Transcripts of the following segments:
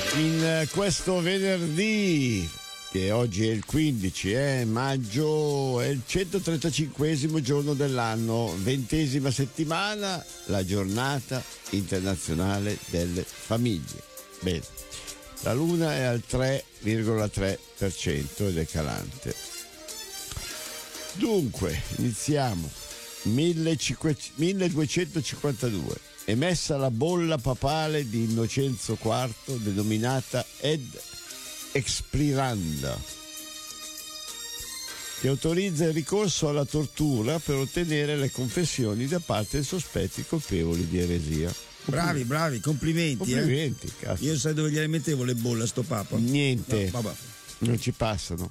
In questo venerdì, che oggi è il 15 maggio, è il 135esimo giorno dell'anno, 20ª settimana, la giornata internazionale delle famiglie. Bene, la luna è al 3,3% ed è calante. Dunque, iniziamo. 1252. Emessa la bolla papale di Innocenzo IV denominata Ed Expiranda, che autorizza il ricorso alla tortura per ottenere le confessioni da parte dei sospetti colpevoli di eresia. Bravi, complimenti. Complimenti, cazzo. Io sai dove gliele mettevo le bolle a sto papa? Niente, no, vabbè. Non ci passano.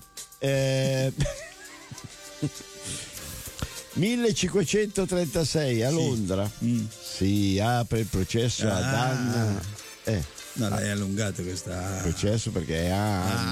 1536 a Londra si apre il processo ad Anna. No, l'hai allungato questa. Processo perché è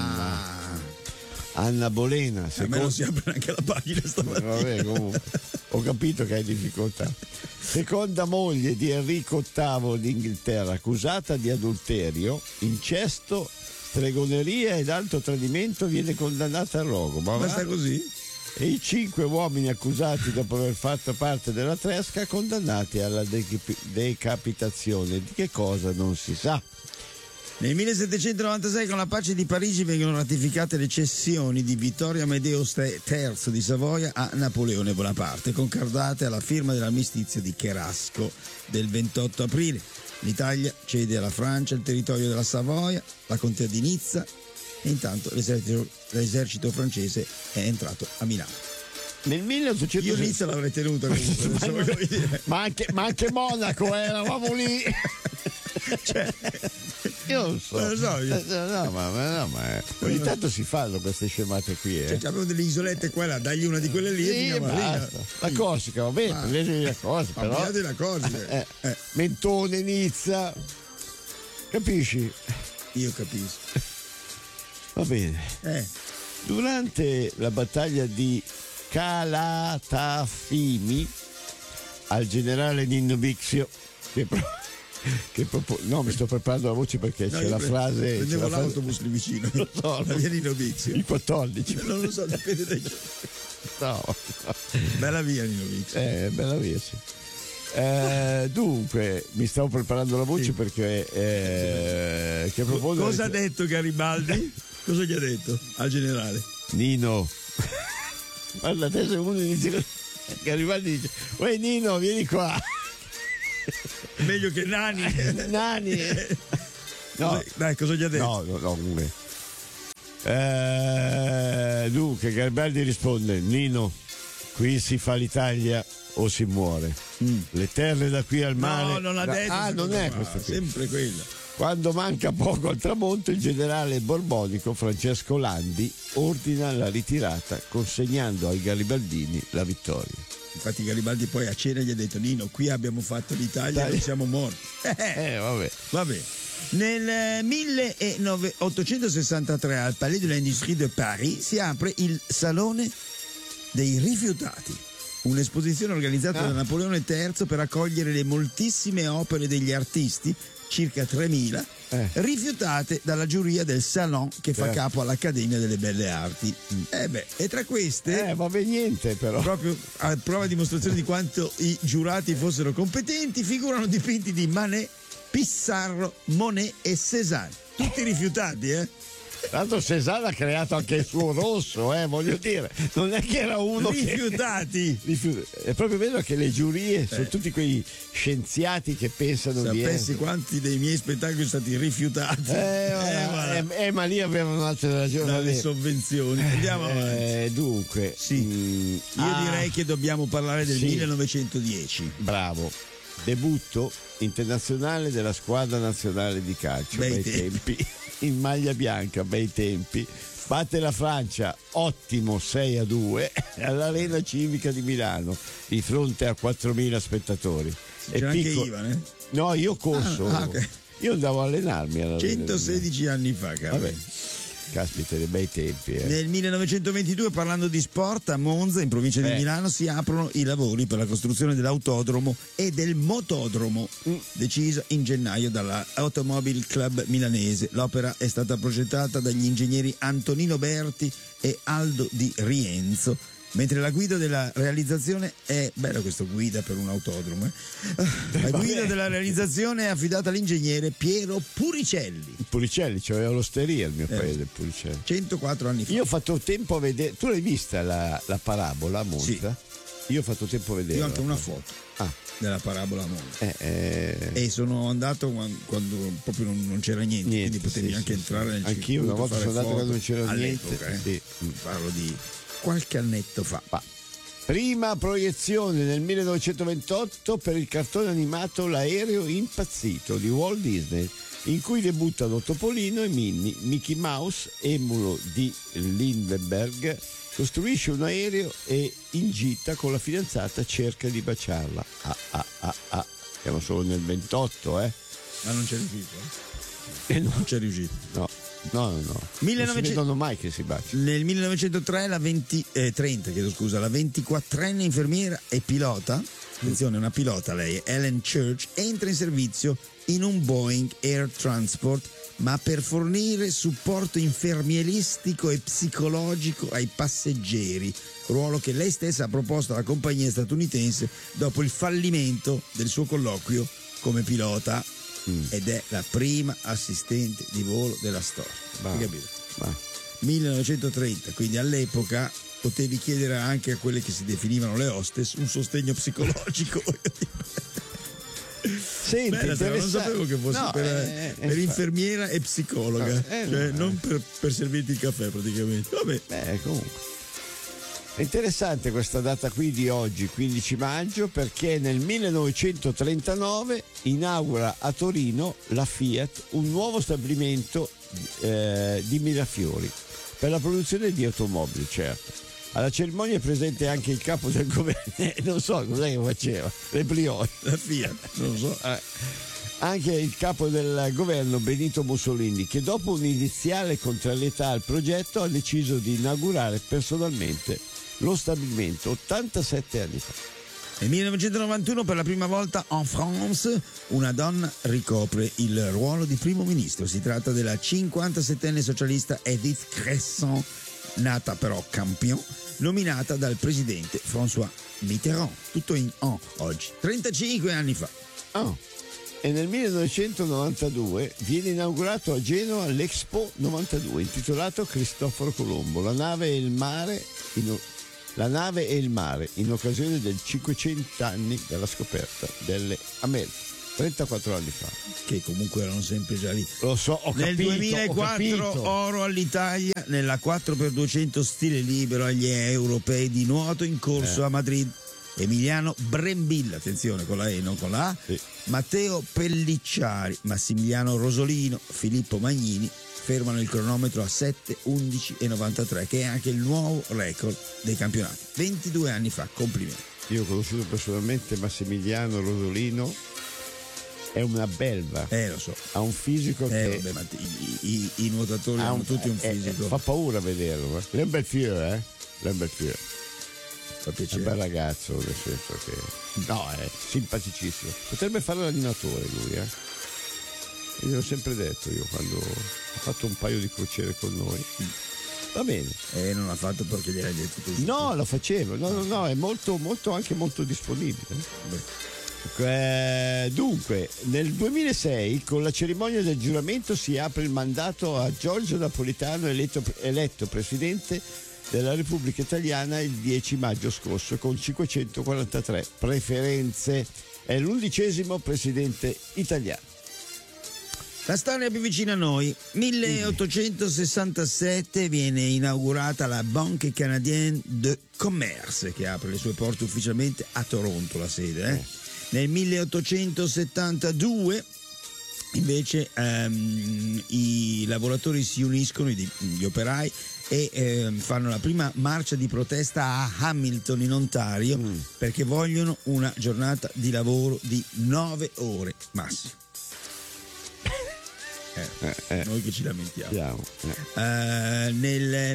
Anna Bolena. A me non si apre neanche la pagina stamattina. Vabbè, comunque, ho capito che hai difficoltà. Seconda moglie di Enrico VIII d'Inghilterra, accusata di adulterio, incesto, stregoneria ed alto tradimento, viene condannata al rogo. Ma basta così? E i 5 uomini accusati dopo aver fatto parte della tresca condannati alla decapitazione. Di che cosa non si sa. Nel 1796 con la pace di Parigi vengono ratificate le cessioni di Vittorio Amedeo III di Savoia a Napoleone Bonaparte, concordate alla firma dell'armistizio di Cherasco del 28 aprile. L'Italia cede alla Francia il territorio della Savoia, la contea di Nizza, e intanto l'esercito francese è entrato a Milano. Nel 1800 io Nizza l'avrei tenuta comunque, ma anche Monaco eravamo lì. Cioè, io non so. No, ma ogni tanto si fanno queste scemate qui. Cioè, abbiamo delle isolette qua là, dagli una di quelle lì e basta. La Corsica, va bene, prendete la Corsica, però. La Corsica. Mentone, Nizza. Capisci? Io capisco. Va bene. Durante la battaglia di Calatafimi, al generale Nino Bixio, no, mi sto preparando la voce perché c'è la frase. Prendevo l'autobus lì vicino. Lo so, la via Nino Bixio. Il 14. Non lo so, dipende dai. No. Bella via Nino Bixio. Bella via, sì. Dunque, mi stavo preparando la voce perché che propone. Cosa ha detto Garibaldi? Cosa gli ha detto al generale? Nino, guarda, adesso uno inizia. Garibaldi dice: uè Nino, vieni qua. Meglio che Nani. No. Dai, cosa gli ha detto? No, comunque. Dunque, Garibaldi risponde: Nino, qui si fa l'Italia o si muore. Le terre da qui al mare. No, non ha detto. Non è questo qui. Sempre quella. Quando manca poco al tramonto, il generale borbonico Francesco Landi ordina la ritirata, consegnando ai garibaldini la vittoria. Infatti Garibaldi poi a cena gli ha detto: Nino, qui abbiamo fatto l'Italia e non siamo morti. Vabbè. Nel 1863 al Palais de l'Industrie de Paris si apre il Salone dei Rifiutati, un'esposizione organizzata da Napoleone III per accogliere le moltissime opere degli artisti, circa 3.000, rifiutate dalla giuria del Salon che fa capo all'Accademia delle Belle Arti. E tra queste vabbè, niente però. Proprio a prova e dimostrazione di quanto i giurati fossero competenti, figurano dipinti di Manet, Pissarro, Monet e Cézanne. Tutti rifiutati, Tanto Cézanne ha creato anche il suo rosso, voglio dire, non è che era uno rifiutati. È proprio vero che le giurie sono tutti quei scienziati che pensano di essere. Sapessi quanti dei miei spettacoli sono stati rifiutati. Ma lì avevano altre ragioni. Dalle sovvenzioni. Andiamo avanti. Dunque, io direi che dobbiamo parlare del 1910. Bravo. Debutto internazionale della squadra nazionale di calcio. Bei tempi. In maglia bianca, bei tempi. Batte la Francia, ottimo 6-2 all'Arena Civica di Milano di fronte a 4.000 spettatori. C'era anche Ivan, No, io corso. Okay. Io andavo a allenarmi alla 116 anni fa, caro. Caspita, dei bei tempi. Nel 1922, parlando di sport, a Monza, in provincia di Milano, si aprono i lavori per la costruzione dell'autodromo e del motodromo, decisa in gennaio dalla Automobile Club milanese. L'opera è stata progettata dagli ingegneri Antonino Berti e Aldo Di Rienzo, mentre la guida della realizzazione è bella questa guida per un autodromo. La guida della realizzazione è affidata all'ingegnere Piero Puricelli. Puricelli, c'aveva l'osteria il mio paese, Puricelli. 104 anni fa. Io ho fatto tempo a vedere. Tu l'hai vista la parabola a Monza? Sì. Io ho fatto tempo a vedere. Io ho anche una foto della parabola a Monza. E sono andato quando proprio non c'era niente, quindi potevi anche entrare nel circuito. Anch'io una volta sono andato quando non c'era niente. Sì. Parlo di qualche annetto fa. Prima proiezione nel 1928 per il cartone animato L'aereo impazzito di Walt Disney, in cui debuttano Topolino e Minnie. Mickey Mouse, emulo di Lindbergh, costruisce un aereo e in gita con la fidanzata cerca di baciarla. Siamo solo nel 28, Ma non c'è riuscito? Non c'è riuscito. No. Non si vedono mai che si baciano. Nel 1930 la 24enne infermiera e pilota, attenzione, una pilota lei, Ellen Church, entra in servizio in un Boeing Air Transport, ma per fornire supporto infermieristico e psicologico ai passeggeri, ruolo che lei stessa ha proposto alla compagnia statunitense dopo il fallimento del suo colloquio come pilota. Ed è la prima assistente di volo della storia. Hai capito? 1930, quindi all'epoca potevi chiedere anche a quelle che si definivano le hostess un sostegno psicologico. Senti, non sapevo che fosse per infermiera e psicologa, non per servirti il caffè praticamente. Vabbè. Comunque è interessante questa data qui di oggi, 15 maggio, perché nel 1939 inaugura a Torino la Fiat un nuovo stabilimento di Mirafiori per la produzione di automobili, certo. Alla cerimonia è presente anche il capo del governo, non so cos'è che faceva, le brioche. La Fiat, non lo so. Anche il capo del governo Benito Mussolini, che dopo un'iniziale contrarietà al progetto ha deciso di inaugurare personalmente lo stabilimento 87 anni fa. Nel 1991 per la prima volta en France una donna ricopre il ruolo di primo ministro. Si tratta della 57enne socialista Edith Cresson, nata però Campion, nominata dal presidente François Mitterrand. Tutto in oggi, 35 anni fa. E nel 1992 viene inaugurato a Genova l'Expo 92 intitolato Cristoforo Colombo, la nave e il mare in occasione del 500 anni della scoperta delle Americhe, 34 anni fa. Che comunque erano sempre già lì. Lo so, ho Nel capito. 2004 oro all'Italia nella 4x200 stile libero agli europei di nuoto in corso a Madrid. Emiliano Brembilla, attenzione con la E, non con la A, Matteo Pellicciari, Massimiliano Rosolino, Filippo Magnini fermano il cronometro a 7:11:93, che è anche il nuovo record dei campionati. 22 anni fa, complimenti. Io ho conosciuto personalmente Massimiliano Rosolino, è una belva. Lo so. Ha un fisico che... Vabbè, ma i nuotatori hanno tutti un fisico. Fa paura vederlo. È un bel fiore, Fa piacere. È un bel ragazzo, nel senso che è simpaticissimo. Potrebbe fare l'allenatore lui, Io l'ho sempre detto, io quando ha fatto un paio di crociere con noi. Va bene. Non l'ha fatto perché gliel'hai detto tu. No, lo facevo. No, è molto anche molto disponibile. Dunque, nel 2006 con la cerimonia del giuramento si apre il mandato a Giorgio Napolitano, eletto presidente della Repubblica Italiana il 10 maggio scorso con 543 preferenze. È l'11° presidente italiano. La storia più vicina a noi. 1867 viene inaugurata la Banque Canadienne de Commerce, che apre le sue porte ufficialmente a Toronto, la sede. Nel 1872 invece i lavoratori si uniscono, gli operai, e fanno la prima marcia di protesta a Hamilton in Ontario perché vogliono una giornata di lavoro di 9 ore massimo. Noi che ci lamentiamo. Andiamo. Nel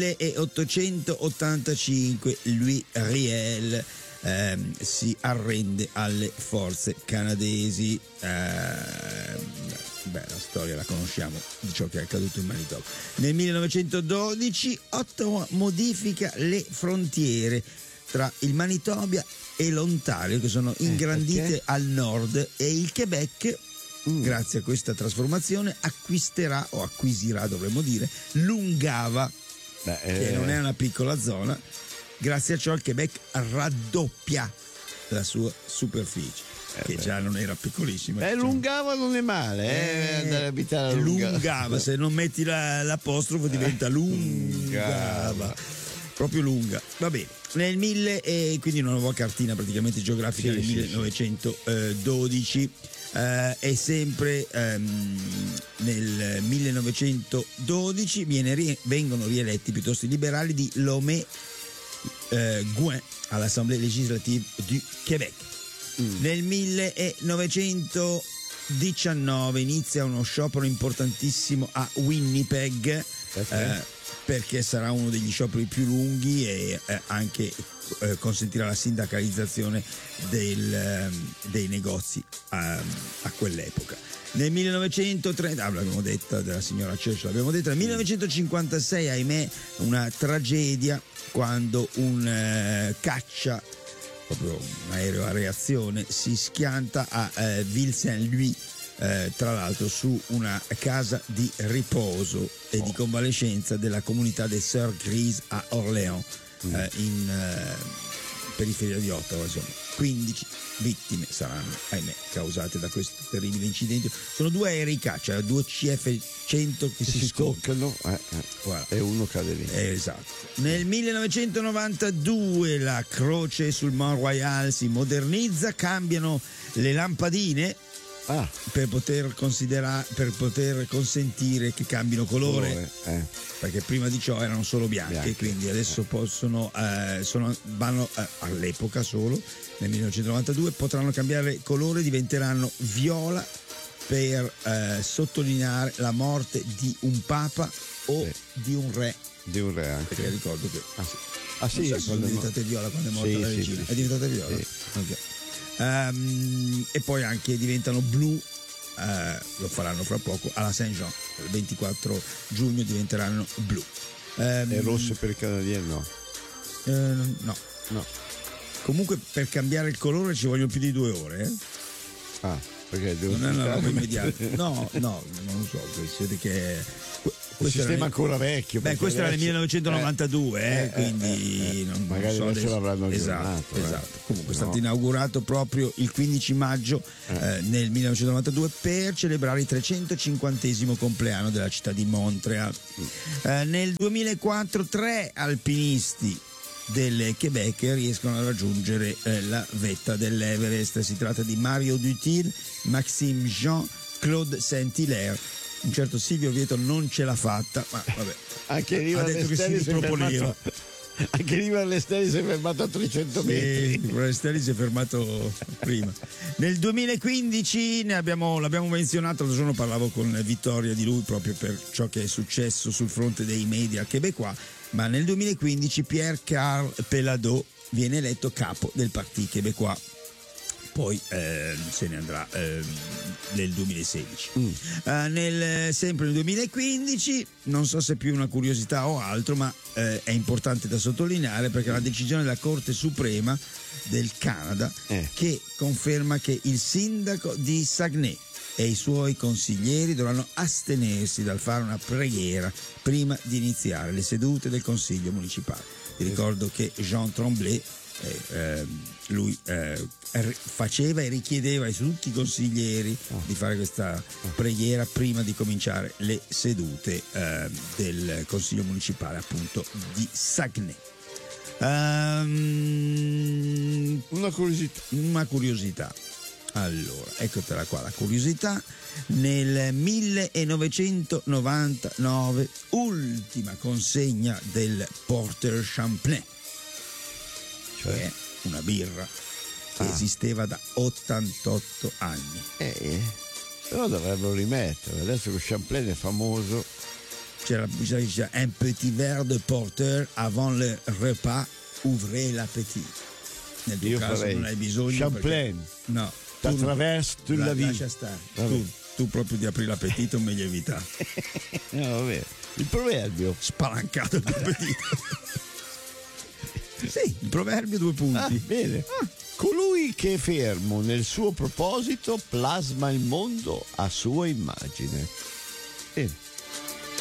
1885 Louis Riel si arrende alle forze canadesi. La storia la conosciamo di ciò che è accaduto in Manitoba. Nel 1912 Ottawa modifica le frontiere tra il Manitoba e l'Ontario, che sono ingrandite al nord, e il Quebec, grazie a questa trasformazione, acquisirà, dovremmo dire, l'Ungava, che non è una piccola zona. Grazie a ciò il Quebec raddoppia la sua superficie, che già non era piccolissima. L'Ungava non è male, andare a abitare a Lungava, se non metti l'apostrofo diventa Lungava. Proprio lunga. Va bene. Nel quindi una nuova cartina praticamente geografica nel 1912. E sempre nel 1912 vengono rieletti piuttosto i liberali di Lomé Gouin all'Assemblée législative du Québec. Nel 1919 inizia uno sciopero importantissimo a Winnipeg, perché sarà uno degli scioperi più lunghi e anche consentirà la sindacalizzazione dei negozi a quell'epoca. Nel 1930, l'abbiamo detta della signora Churchill, l'abbiamo detta. Nel 1956, ahimè, una tragedia, quando un caccia, proprio un aereo a reazione, si schianta a Ville Saint-Louis, tra l'altro su una casa di riposo e di convalescenza della comunità dei Sœurs Grises a Orléans, in periferia di Ottawa. Insomma, 15 vittime saranno, ahimè, causate da questo terribile incidente. Sono due aerei caccia, due CF-100 che si scoccano, e uno cade lì. Esatto. Nel 1992 la croce sul Mont Royal si modernizza, cambiano le lampadine per poter consentire che cambino colore. Perché prima di ciò erano solo bianche. Quindi adesso vanno all'epoca solo, nel 1992 potranno cambiare colore, diventeranno viola per sottolineare la morte di un papa o di un re. Di un re anche. Perché ricordo che sono diventate viola quando è morta la regina. È diventata viola? Sì. Okay. E poi anche diventano blu, lo faranno fra poco alla Saint-Jean, il 24 giugno diventeranno blu. E rosso per i canadieni no. Comunque per cambiare il colore ci vogliono più di 2 ore. Perché non è una roba immediata. No, non lo so, si vede che il sistema ancora vecchio. Questo era nel 1992, quindi magari non so adesso l'avranno aggiornato. Esatto. Comunque è stato inaugurato proprio il 15 maggio nel 1992 per celebrare il 350° compleanno della città di Montreal. Nel 2004 3 alpinisti del Quebec riescono a raggiungere la vetta dell'Everest. Si tratta di Mario Dutil, Maxime Jean, Claude Saint-Hilaire. Un certo Silvio Vieto non ce l'ha fatta, ma vabbè. Anche Riva Lestelli si è fermato a 300 metri. Lestelli si è fermato prima. Nel 2015 l'abbiamo menzionato, l'altro giorno parlavo con Vittoria di lui proprio per ciò che è successo sul fronte dei media québécois, ma nel 2015 Pierre-Carl Pelado viene eletto capo del Parti québécois. Poi se ne andrà nel 2016. Sempre nel 2015, non so se è più una curiosità o altro, ma è importante da sottolineare perché è una decisione della Corte Suprema del Canada che conferma che il sindaco di Saguenay e i suoi consiglieri dovranno astenersi dal fare una preghiera prima di iniziare le sedute del Consiglio municipale. Vi ricordo che Jean Tremblay, lui faceva e richiedeva a tutti i consiglieri di fare questa preghiera prima di cominciare le sedute del Consiglio municipale appunto di Saguenay. Una curiosità. Allora, eccotela qua la curiosità. Nel 1999 ultima consegna del Porter Champlain, cioè una birra che esisteva da 88 anni. Però dovrebbero rimettere, adesso lo Champlain è famoso. C'era la pubblicità che diceva un petit verre de porteur avant le repas, ouvrez l'appétit. Nel tuo Io caso farei non hai bisogno. Champagne. No. T'attraverso tu la vita. Lascia stare. Vabbè. Tu proprio di aprire l'appetito meglio evitare. No, vabbè. Il proverbio. Spalancato il tuo appetito. Sì, il proverbio 2 punti. Bene. Colui che è fermo nel suo proposito plasma il mondo a sua immagine. Bene.